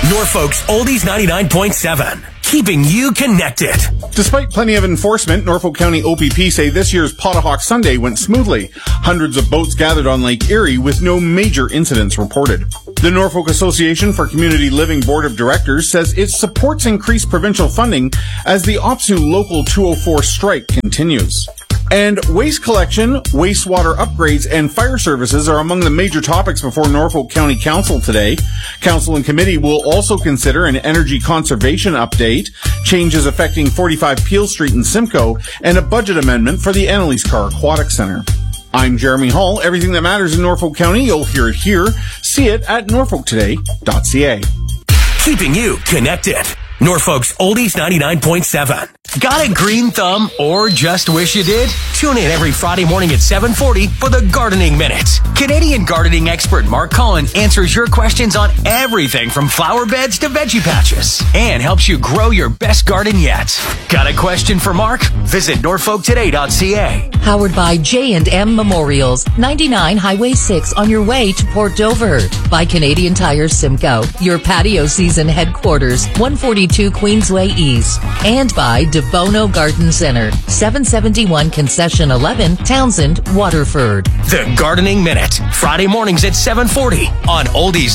Norfolk's Oldies 99.7. Keeping you connected. Despite plenty of enforcement, Norfolk County OPP say this year's Potahawk Sunday went smoothly. Hundreds of boats gathered on Lake Erie with no major incidents reported. The Norfolk Association for Community Living Board of Directors says it supports increased provincial funding as the OPSU Local 204 strike continues. And waste collection, wastewater upgrades, and fire services are among the major topics before Norfolk County Council today. Council and committee will also consider an energy conservation update, changes affecting 45 Peel Street in Simcoe, and a budget amendment for the Annalise Carr Aquatic Center. I'm Jeremy Hall. Everything that matters in Norfolk County, you'll hear it here. See it at norfolktoday.ca. Keeping you connected. Norfolk's Oldies 99.7. Got a green thumb or just wish you did? Tune in every Friday morning at 7:40 for the Gardening Minute. Canadian gardening expert Mark Cullen answers your questions on everything from flower beds to veggie patches and helps you grow your best garden yet. Got a question for Mark? Visit norfolktoday.ca. Powered by J&M Memorials, 99 Highway 6 on your way to Port Dover. By Canadian Tire Simcoe, your patio season headquarters, 142 Queensway East. And by DeBono Garden Center, 771 Concession 11, Townsend, Waterford. The Gardening Minute, Friday mornings at 7:40 on Oldies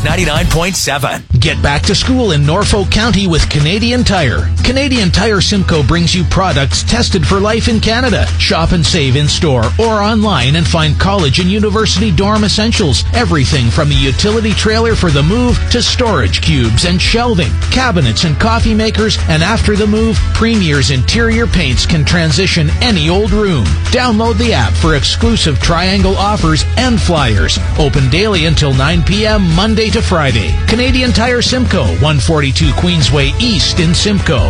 99.7. Get back to school in Norfolk County with Canadian Tire. Canadian Tire Simcoe brings you products tested for life in Canada. Shop and save in store or online and find college and university dorm essentials. Everything from a utility trailer for the move to storage cubes and shelving, cabinets and coffee makers, and after the move, Premier's interior paints can transition any old room. Download the app for exclusive Triangle offers and flyers. Open daily until 9 p.m. Monday to Friday. Canadian Tire Simcoe, 142 Queensway East in Simcoe.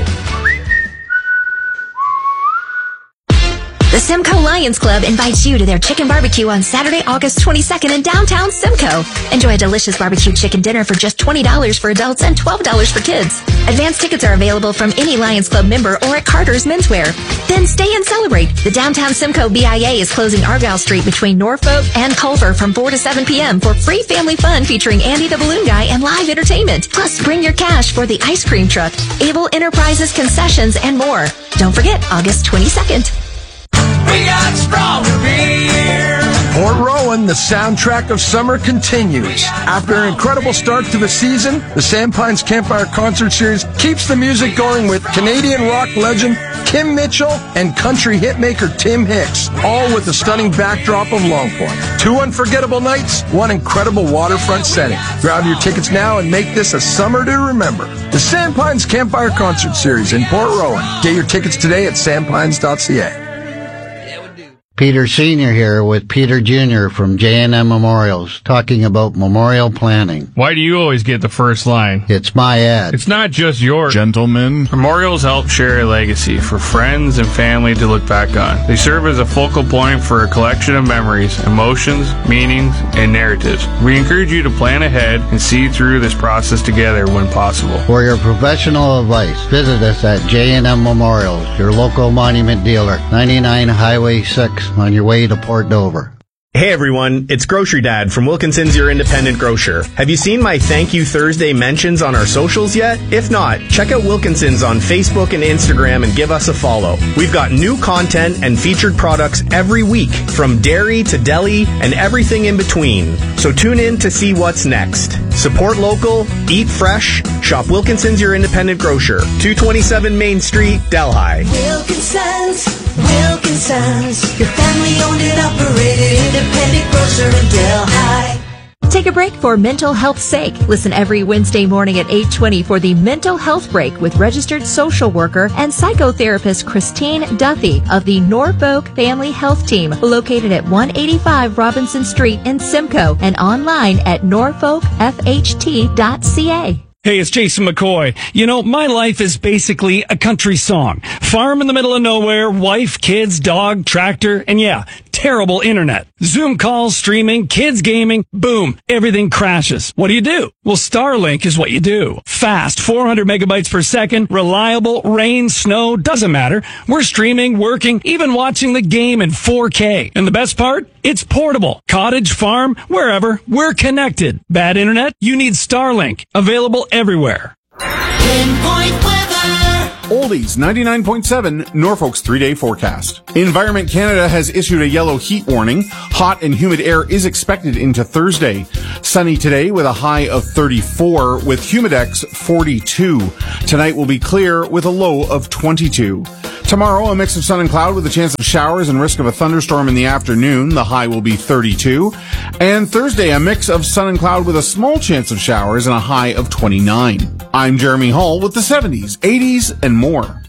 The Simcoe Lions Club invites you to their chicken barbecue on Saturday, August 22nd in downtown Simcoe. Enjoy a delicious barbecue chicken dinner for just $20 for adults and $12 for kids. Advance tickets are available from any Lions Club member or at Carter's Menswear. Then stay and celebrate. The downtown Simcoe BIA is closing Argyle Street between Norfolk and Culver from 4 to 7 p.m. for free family fun featuring Andy the Balloon Guy and live entertainment. Plus, bring your cash for the ice cream truck, Able Enterprises concessions, and more. Don't forget, August 22nd. We got stronger beer. Port Rowan, the soundtrack of summer continues. After an incredible start to the season, the Sandpines Campfire Concert Series keeps the music going with Canadian rock legend Kim Mitchell and country hitmaker Tim Hicks, all with a stunning backdrop of Longpoint. 2 unforgettable nights, 1 incredible waterfront setting. Grab your tickets now and make this a summer to remember. The Sandpines Campfire Concert Series in Port Rowan. Get your tickets today at sandpines.ca. Peter Sr. here with Peter Jr. from J&M Memorials, talking about memorial planning. Why do you always get the first line? It's my ad. It's not just yours. Gentlemen. Memorials help share a legacy for friends and family to look back on. They serve as a focal point for a collection of memories, emotions, meanings, and narratives. We encourage you to plan ahead and see through this process together when possible. For your professional advice, visit us at J&M Memorials, your local monument dealer, 99 Highway 6. On your way to Port Dover. Hey everyone, it's Grocery Dad from Wilkinson's Your Independent Grocer. Have you seen my Thank You Thursday mentions on our socials yet? If not, check out Wilkinson's on Facebook and Instagram and give us a follow. We've got new content and featured products every week, from dairy to deli and everything in between. So tune in to see what's next. Support local, eat fresh, shop Wilkinson's Your Independent Grocer, 227 Main Street, Delhi. Wilkinson's, your family owned and operated independent grocer in Delhi. Take a break for mental health's sake. Listen every Wednesday morning at 8:20 for the Mental Health Break with registered social worker and psychotherapist Christine Duthie of the Norfolk Family Health Team, located at 185 Robinson Street in Simcoe and online at norfolkfht.ca. Hey, it's Jason McCoy. You know, my life is basically a country song. Farm in the middle of nowhere, wife, kids, dog, tractor, and yeah, terrible internet. Zoom calls, streaming, kids gaming, boom, everything crashes. What do? Well, Starlink is what you do. Fast, 400 megabytes per second, reliable, rain, snow, doesn't matter. We're streaming, working, even watching the game in 4K. And the best part? It's portable. Cottage, farm, wherever, we're connected. Bad internet? You need Starlink. Available everywhere. Pinpoint weather. Oldies 99.7, Norfolk's 3-day forecast. Environment Canada has issued a yellow heat warning. Hot and humid air is expected into Thursday. Sunny today with a high of 34, with humidex 42. Tonight will be clear with a low of 22. Tomorrow, a mix of sun and cloud with a chance of showers and risk of a thunderstorm in the afternoon. The high will be 32. And Thursday, a mix of sun and cloud with a small chance of showers and a high of 29. I'm Jeremy Hall with the 70s, 80s, and more.